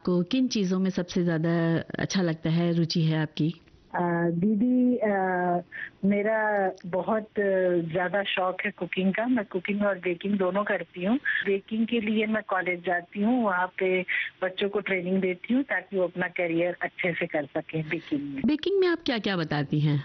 आपको किन चीज़ों में सबसे ज़्यादा अच्छा लगता है, रुचि है आपकी? दीदी मेरा बहुत ज़्यादा शौक है कुकिंग का। मैं कुकिंग और बेकिंग दोनों करती हूँ। बेकिंग के लिए मैं कॉलेज जाती हूँ, वहाँ पे बच्चों को ट्रेनिंग देती हूँ ताकि वो अपना करियर अच्छे से कर सकें बेकिंग में। बेकिंग में आप क्या-क्या बताती हैं?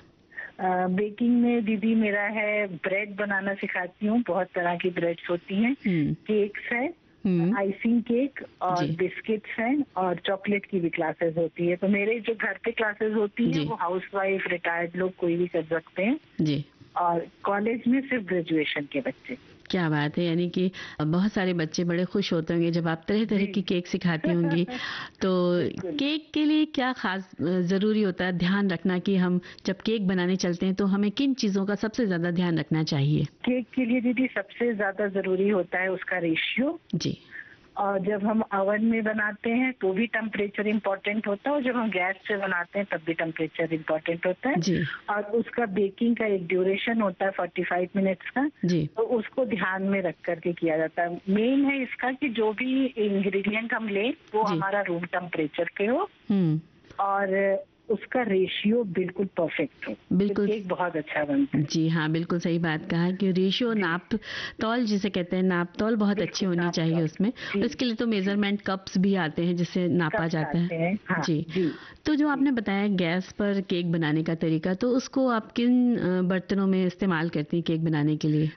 बेकिंग में दीदी मेरा है ब्रेड बनाना सिखाती हूँ। बहुत तरह की ब्रेड्स होती हैं, केक्स है, आइसिंग केक और जी। बिस्किट्स हैं और चॉकलेट की भी क्लासेस होती है। तो मेरे जो घर पे क्लासेस होती हैं जी। वो हाउसवाइफ, रिटायर्ड लोग कोई भी कर सकते हैं जी। और कॉलेज में सिर्फ ग्रेजुएशन के बच्चे। क्या बात है! यानी कि बहुत सारे बच्चे बड़े खुश होते होंगे जब आप तरह-तरह की केक सिखाती होंगी। तो बिल्कुल। केक के लिए क्या ख़ास ज़रूरी होता है ध्यान रखना कि हम जब केक बनाने चलते हैं तो हमें किन चीज़ों का सबसे ज़्यादा ध्यान रखना चाहिए? केक के लिए दीदी सबसे ज़्यादा ज़रूरी होता है उसका रेशियो। जी। और जब हम ओवन में बनाते हैं तो भी टेम्परेचर इम्पोर्टेंट होता है और जब हम गैस से बनाते हैं तब भी टेम्परेचर इम्पोर्टेंट होता है। जी। और उसका बेकिंग का एक ड्यूरेशन होता है 45 मिनट्स का। जी। तो उसको ध्यान में रख करके किया जाता है। मेन है इसका कि जो भी इंग्रेडिएंट हम लें वो जी। हमारा रूम टेम्परेचर पे हो हुँ। और उसका रेशियो बिल्कुल परफेक्ट हो। तो बिल्कुल। केक बहुत अच्छा बनता है। जी हाँ, बिल्कुल सही बात कहा कि रेशियो नाप-तौल जिसे कहते हैं, नाप-तौल बहुत अच्छी बिल्कुल, होनी चाहिए नाप-तौल। उसमें। जी, उसके लिए तो जी। मेज़रमेंट कप्स भी आते हैं जिससे नापा कप्स जाता है। आते हैं। हाँ, जी। जी, तो जो जी। आपने बताया गैस पर केक बनाने का तरीका, तो उसको आप किन बर्तनों में इस्तेमाल करती हैं केक बनाने के लिए?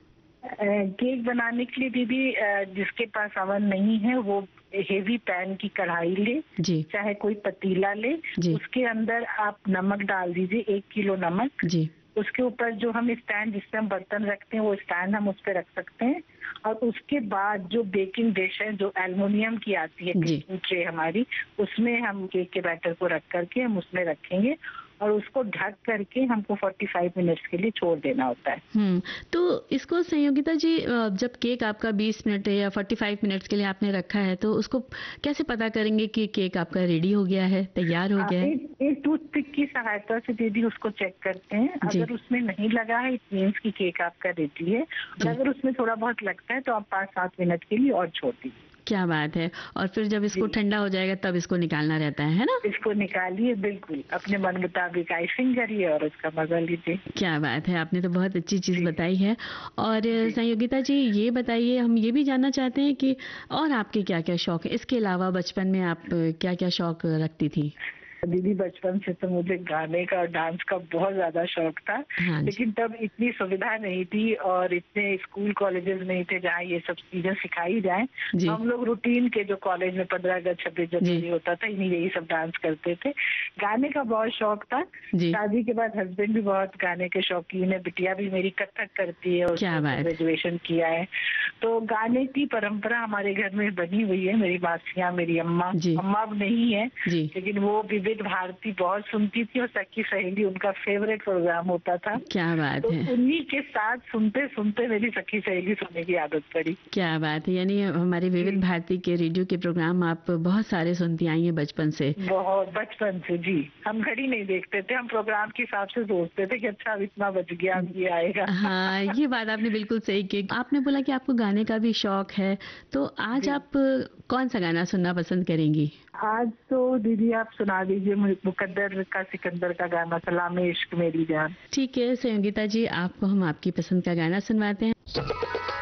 केक बनाने के लिए दीदी जिसके पास अवन नहीं है वो हेवी पैन की कढ़ाई ले, जी। चाहे कोई पतीला ले, जी। उसके अंदर आप नमक डाल दीजिए, 1 किलो नमक। जी। उसके ऊपर जो हम स्टैंड जिसपे हम बर्तन रखते हैं वो स्टैंड हम उस पे रख सकते हैं और उसके बाद जो बेकिंग डिश है जो एल्युमिनियम की आती है जी। बेकिंग ट्रे हमारी, उसमें हम केक के बैटर को रख करके हम उसमें रखेंगे और उसको ढक करके हमको 45 मिनट्स के लिए छोड़ देना होता है। तो इसको संयोगिता जी जब केक आपका 20 मिनट या 45 मिनट्स के लिए आपने रखा है तो उसको कैसे पता करेंगे कि केक आपका रेडी हो गया है, तैयार हो गया है? एक टूथपिक की सहायता से दीदी उसको चेक करते हैं। जी। अगर उसमें नहीं लगा है इट मीन्स कि केक आपका रेडी है और जी। अगर उसमें थोड़ा बहुत लगता है तो आप 5-7 मिनट के लिए और छोड़ दीजिए। क्या बात है! और फिर जब इसको जी। ठंडा हो जाएगा तब इसको निकालना रहता है ना? इसको निकालिए, बिल्कुल अपने मन मुताबिक आइसिंग करिए और उसका मजा लीजिए। क्या बात है! आपने तो बहुत अच्छी चीज़ जी। बताई है। और जी। संयोगिता जी ये बताइए, हम ये भी जानना चाहते हैं कि और आपके क्या-क्या शौक हैं? इसके अलावा बचपन में आप क्या-क्या शौक रखती थी? दीदी बचपन से तो मुझे गाने का और डांस का बहुत ज्यादा शौक था, हाँ जी। लेकिन तब इतनी सुविधा नहीं थी और इतने स्कूल कॉलेजेस नहीं थे जहाँ ये सब चीजें सिखाई जाएं। जी। हम लोग रूटीन के जो कॉलेज में 15 अगस्त 26 जनवरी जी। होता था इन्हीं यही सब डांस करते थे। गाने का बहुत शौक था। जी। शादी के बाद हस्बैंड भी बहुत गाने के शौकीन है, बिटिया भी मेरी कथक करती है, क्या उसने बात! ग्रेजुएशन किया है। तो गाने की परंपरा हमारे घर में बनी हुई है। मेरी मासियाँ, मेरी अम्मा जी। अम्मा अब नहीं है, जी। लेकिन वो विविध भारती बहुत सुनती थी और सखी सहेली उनका फेवरेट प्रोग्राम होता था। क्या बात तो है! उन्हीं के साथ सुनते सुनते मेरी सखी सहेली सुनने की आदत पड़ी। क्या बात है! यानी हमारे विविध जी। भारती के रेडियो के प्रोग्राम आप बहुत सारे सुनती आई हैं बचपन से। बहुत बचपन से जी। हम घड़ी नहीं देखते थे, हम प्रोग्राम के हिसाब से सोचते थे कि अच्छा अब इतना बज गया, अब ये आएगा। हाँ, ये बात आपने बिल्कुल सही की। आपने बोला कि आपको गाने का भी शौक है, तो आज जी। आप कौन-सा गाना सुनना पसंद करेंगी? आज तो दीदी आप सुना दीजिए मुकद्दर का सिकंदर का गाना सलामे इश्क मेरी जान। ठीक है संयोगिता जी, आपको हम आपकी पसंद का गाना सुनवाते हैं।